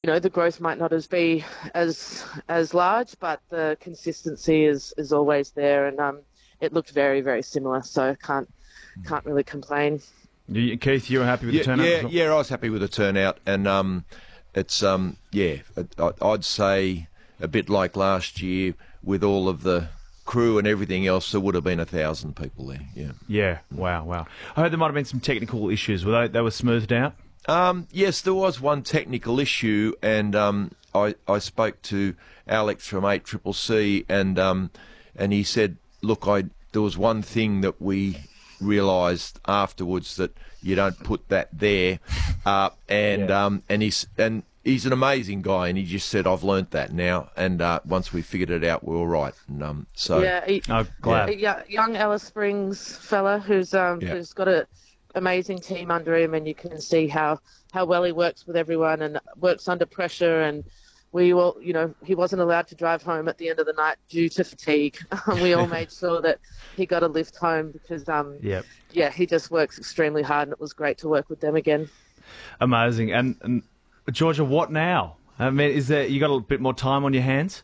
the growth might not be as large, but the consistency is always there, and it looked very, very similar. So can't really complain. Keith, you were happy with the turnout? Yeah, I was happy with the turnout, and it's I'd say a bit like last year with all of the crew and everything else, there would have been 1,000 people there. Yeah. Wow. I heard there might have been some technical issues. They were smoothed out? Yes, there was one technical issue, and I spoke to Alex from 8CCC, and he said, look, there was one thing that we realised afterwards, that you don't put that there, and he's an amazing guy, and he just said, I've learnt that now, and once we figured it out, we were right. And glad. A young Alice Springs fella who's got an amazing team under him, and you can see how well he works with everyone and works under pressure. And we all, he wasn't allowed to drive home at the end of the night due to fatigue. We all made sure that he got a lift home because, he just works extremely hard, and it was great to work with them again. Amazing. And Georgia, what now? I mean, you got a bit more time on your hands?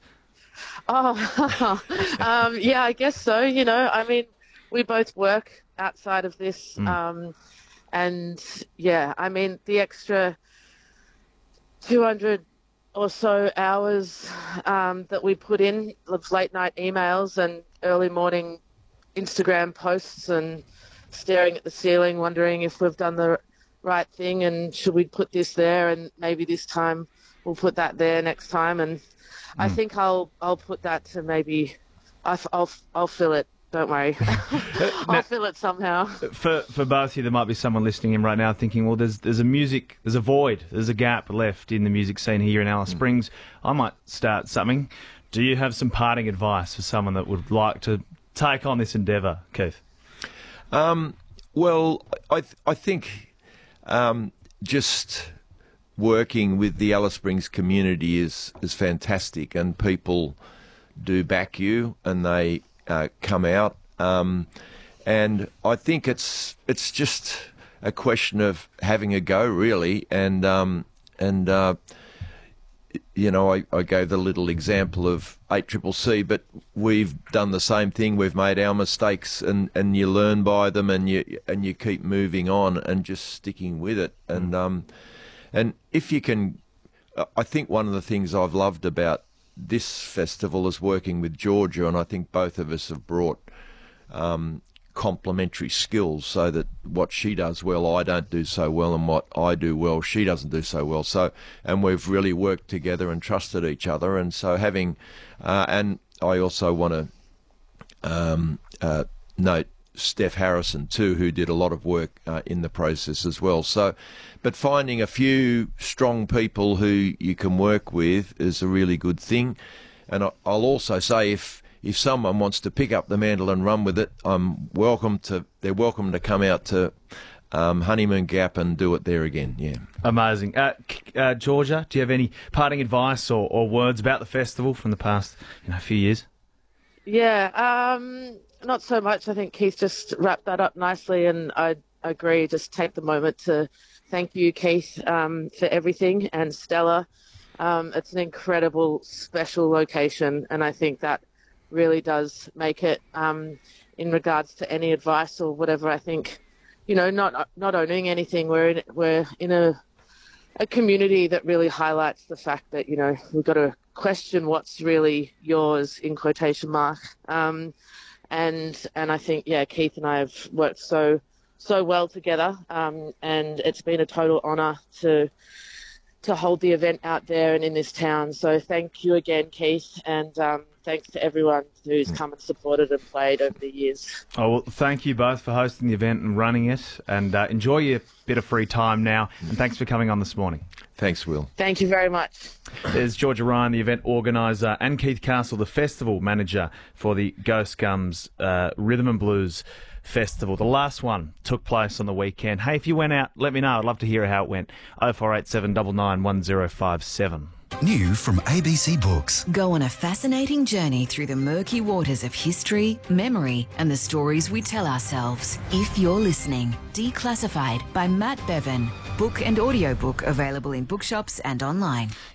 I guess so. I mean, we both work outside of this, the extra 200 or so hours that we put in of late night emails and early morning Instagram posts and staring at the ceiling, wondering if we've done the right thing and should we put this there, and maybe this time we'll put that there next time. And I think I'll put that to maybe I'll fill it. Don't worry. I'll fill it somehow. For both of you, there might be someone listening in right now thinking, well, there's a void, there's a gap left in the music scene here in Alice Springs. I might start something. Do you have some parting advice for someone that would like to take on this endeavour, Keith? Well, I think just working with the Alice Springs community is fantastic, and people do back you, and they come out, and I think it's just a question of having a go, really. And I gave the little example of 8CCC, but we've done the same thing. We've made our mistakes, and you learn by them, and you keep moving on and just sticking with it. And if you can, I think one of the things I've loved about this festival is working with Georgia, and I think both of us have brought complementary skills, so that what she does well I don't do so well, and what I do well she doesn't do so well. So, and we've really worked together and trusted each other, and so having and I also want to note Steph Harrison too, who did a lot of work in the process as well. So, but finding a few strong people who you can work with is a really good thing. And I'll also say, if someone wants to pick up the mantle and run with it, they're welcome to come out to Honeymoon Gap and do it there again. Yeah. Amazing. Georgia, do you have any parting advice or words about the festival from the past few years? Yeah, not so much. I think Keith just wrapped that up nicely, and I agree. Just take the moment to thank you, Keith, for everything, and Stella. It's an incredible, special location, and I think that really does make it, in regards to any advice or whatever. I think, not owning anything. We're in a community that really highlights the fact that, we've got to question what's really yours, in quotation mark. And I think, Keith and I have worked so well together, and it's been a total honour to hold the event out there and in this town. So thank you again, Keith, and thanks to everyone who's come and supported and played over the years. Oh, well, thank you both for hosting the event and running it, and enjoy your bit of free time now, and thanks for coming on this morning. Thanks, Will. Thank you very much. There's Georgia Ryan, the event organiser, and Keith Castle, the festival manager for the Ghost Gums Rhythm and Blues Festival. The last one took place on the weekend. Hey, if you went out, let me know. I'd love to hear how it went. 0487 99 1057. New from ABC Books. Go on a fascinating journey through the murky waters of history, memory, and the stories we tell ourselves. If You're Listening. Declassified by Matt Bevan. Book and audiobook available in bookshops and online.